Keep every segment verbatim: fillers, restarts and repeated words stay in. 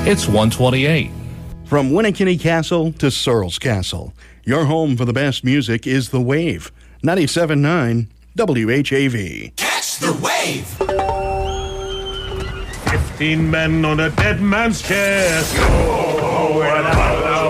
It's one twenty-eight. From Winnikinny Castle to Searles Castle, your home for the best music is The Wave. ninety-seven point nine W H A V. Catch the wave! Fifteen men on a dead man's chest. Oh, and out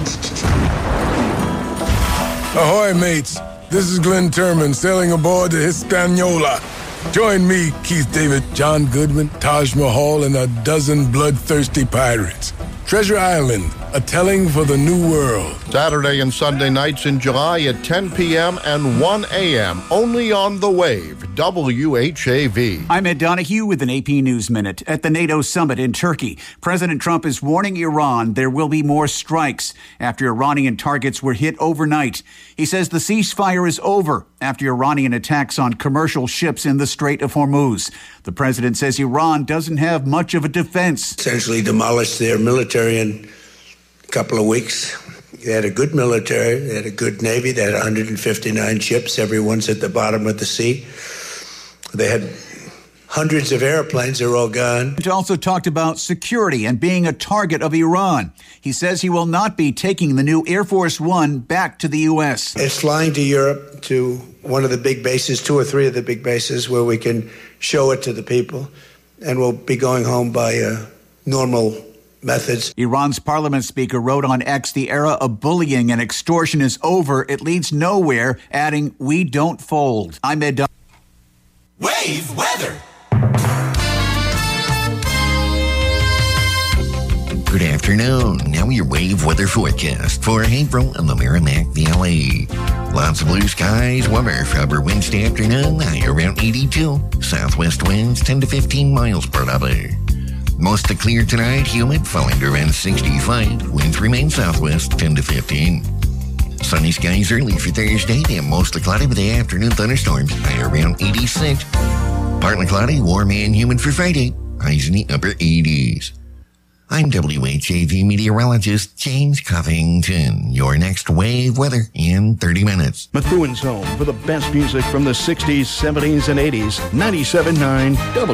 Ahoy, mates. This is Glenn Turman sailing aboard the Hispaniola. Join me, Keith David, John Goodman, Taj Mahal, and a dozen bloodthirsty pirates. Treasure Island, a telling for the new world. Saturday and Sunday nights in July at ten p.m. and one a.m. only on The Wave, W H A V. I'm Ed Donahue with an A P News Minute. At the NATO summit in Turkey, President Trump is warning Iran there will be more strikes after Iranian targets were hit overnight. He says the ceasefire is over after Iranian attacks on commercial ships in the Strait of Hormuz. The president says Iran doesn't have much of a defense. Essentially demolished their military in a couple of weeks. They had a good military, they had a good navy, they had one hundred fifty-nine ships, everyone's at the bottom of the sea. They had hundreds of airplanes, they're all gone. He also talked about security and being a target of Iran. He says he will not be taking the new Air Force One back to the U S. It's flying to Europe, to one of the big bases, two or three of the big bases, where we can show it to the people, and we'll be going home by uh, normal methods. Iran's parliament speaker wrote on X, the era of bullying and extortion is over. It leads nowhere, adding, we don't fold. I'm Ed Don- Wave weather. Good afternoon. Now your wave weather forecast for April in the Merrimack Valley. Lots of blue skies, warmer for upper Wednesday afternoon, high around eighty-two. Southwest winds ten to fifteen miles per hour. Mostly clear tonight, humid, falling to around sixty-five. Winds remain southwest ten to fifteen. Sunny skies early for Thursday, and mostly cloudy with the afternoon thunderstorms, high around eighty-six. Partly cloudy, warm and humid for Friday, highs in the upper eighties. I'm W H A V meteorologist James Covington. Your next wave weather in thirty minutes. Methuen's home for the best music from the sixties, seventies, and eighties. ninety-seven point nine W